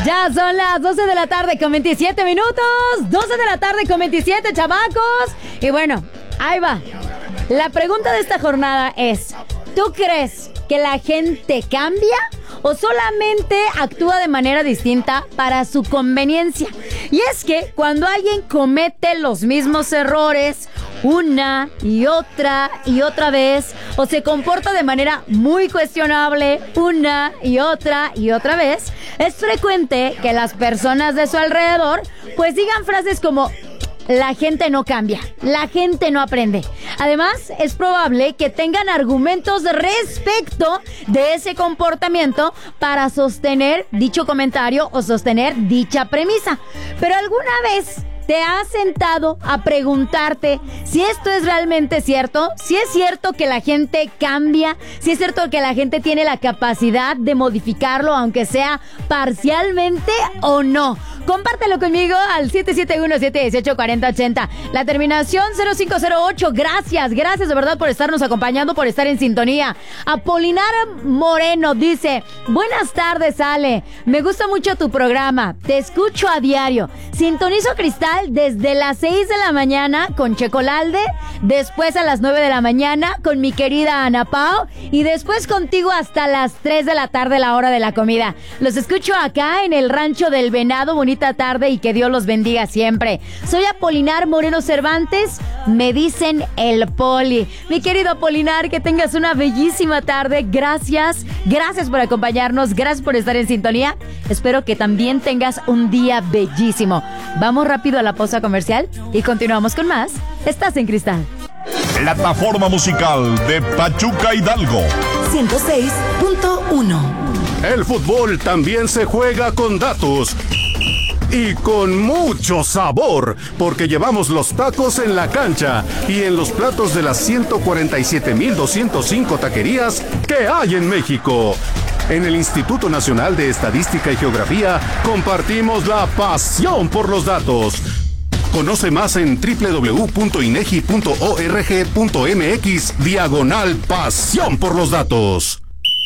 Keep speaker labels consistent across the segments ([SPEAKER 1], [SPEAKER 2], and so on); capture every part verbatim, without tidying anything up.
[SPEAKER 1] Ya son las doce de la tarde con veintisiete minutos. doce de la tarde con veintisiete, chamacos. Y bueno, ahí va. La pregunta de esta jornada es: ¿tú crees que la gente cambia o solamente actúa de manera distinta para su conveniencia? Y es que cuando alguien comete los mismos errores una y otra y otra vez, o se comporta de manera muy cuestionable una y otra y otra vez, es frecuente que las personas de su alrededor pues digan frases como: la gente no cambia, la gente no aprende. Además, es probable que tengan argumentos respecto de ese comportamiento para sostener dicho comentario o sostener dicha premisa. Pero ¿alguna vez te has sentado a preguntarte si esto es realmente cierto? Si es cierto que la gente cambia, si es cierto que la gente tiene la capacidad de modificarlo, aunque sea parcialmente, o no. Compártelo conmigo al siete siete uno, siete uno ocho, cuatro cero ocho cero. La terminación cero cinco cero ocho. Gracias, gracias de verdad por estarnos acompañando, por estar en sintonía. Apolinar Moreno dice: buenas tardes, Ale. Me gusta mucho tu programa. Te escucho a diario. Sintonizo Cristal desde las seis de la mañana con Checolalde, después a las nueve de la mañana con mi querida Ana Pao y después contigo hasta las tres de la tarde, la hora de la comida. Los escucho acá en el Rancho del Venado. Bonita tarde y que Dios los bendiga siempre. Soy Apolinar Moreno Cervantes, me dicen el Poli. Mi querido Apolinar, que tengas una bellísima tarde. Gracias, gracias por acompañarnos, gracias por estar en sintonía. Espero que también tengas un día bellísimo. Vamos rápido a la pausa comercial y continuamos con más. Estás en Cristal.
[SPEAKER 2] Plataforma musical de Pachuca Hidalgo
[SPEAKER 3] ciento seis punto uno.
[SPEAKER 4] El fútbol también se juega con datos y con mucho sabor, porque llevamos los tacos en la cancha y en los platos de las ciento cuarenta y siete mil doscientos cinco taquerías que hay en México. En el Instituto Nacional de Estadística y Geografía compartimos la pasión por los datos. Conoce más en doble u doble u doble u punto inegi punto org punto mx diagonal pasión por los datos.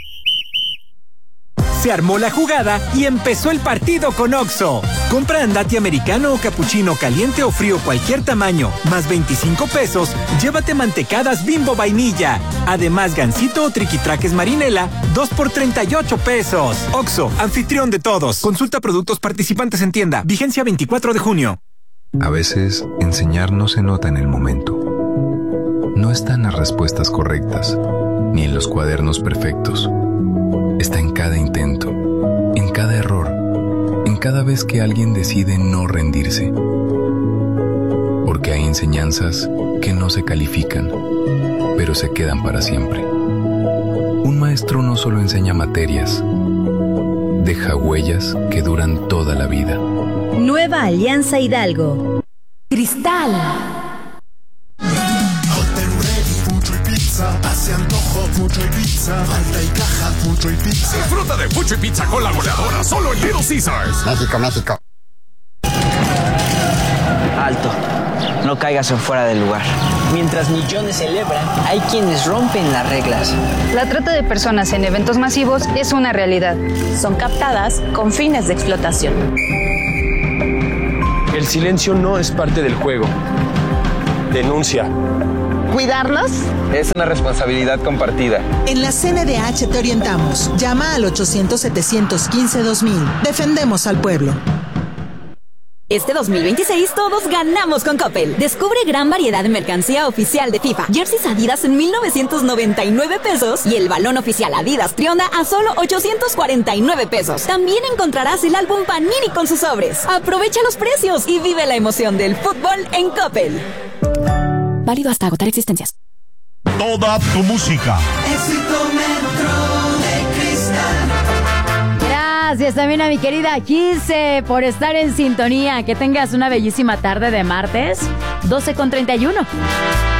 [SPEAKER 5] Se armó la jugada y empezó el partido con Oxxo. Compra Andati americano o capuchino caliente o frío cualquier tamaño, más veinticinco pesos, llévate mantecadas Bimbo vainilla. Además, gansito o triquitraques marinela, dos por treinta y ocho pesos. Oxxo, anfitrión de todos. Consulta productos participantes en tienda. Vigencia veinticuatro de junio.
[SPEAKER 6] A veces, enseñar no se nota en el momento. No están las respuestas correctas, ni en los cuadernos perfectos. Está en cada intento, en cada error, en cada vez que alguien decide no rendirse. Porque hay enseñanzas que no se califican, pero se quedan para siempre. Un maestro no solo enseña materias, deja huellas que duran toda la vida.
[SPEAKER 3] Nueva Alianza Hidalgo. Cristal.
[SPEAKER 7] Hace antojo, mucho y pizza. Falta y caja, mucho y pizza.
[SPEAKER 2] Disfruta de mucho y pizza con la goleadora solo en Little Caesars.
[SPEAKER 8] México, México.
[SPEAKER 9] Alto, no caigas en fuera del lugar. Mientras millones celebran, hay quienes rompen las reglas.
[SPEAKER 10] La trata de personas en eventos masivos es una realidad.
[SPEAKER 11] Son captadas con fines de explotación.
[SPEAKER 12] El silencio no es parte del juego. Denuncia.
[SPEAKER 11] ¿Cuidarnos?
[SPEAKER 13] Es una responsabilidad compartida.
[SPEAKER 14] En la C N D H te orientamos. Llama al ochocientos, setecientos quince, dos mil. Defendemos al pueblo.
[SPEAKER 15] Este dos mil veintiséis todos ganamos con Coppel. Descubre gran variedad de mercancía oficial de FIFA. Jerseys Adidas en mil novecientos noventa y nueve pesos y el balón oficial Adidas Trionda a solo ochocientos cuarenta y nueve pesos. También encontrarás el álbum Panini con sus sobres. Aprovecha los precios y vive la emoción del fútbol en Coppel. Válido hasta agotar existencias.
[SPEAKER 2] Toda tu música.
[SPEAKER 1] Éxito de Cristal. Gracias también a mi querida Gise por estar en sintonía. Que tengas una bellísima tarde de martes, doce con treinta y uno.